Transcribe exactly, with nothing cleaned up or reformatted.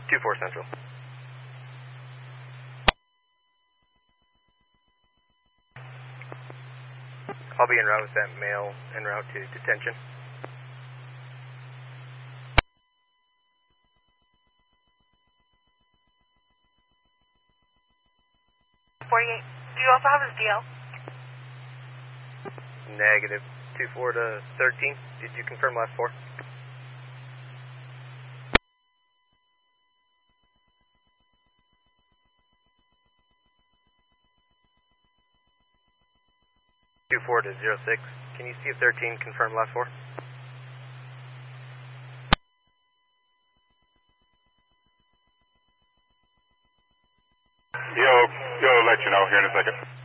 two four Central. I'll be en route with that male en route to detention. forty-eight. Do you also have his D L? Negative. two four to thirteen. Did you confirm last four? two four to zero six. Can you see if thirteen confirmed last four? Yo, yo, let you know here in a second.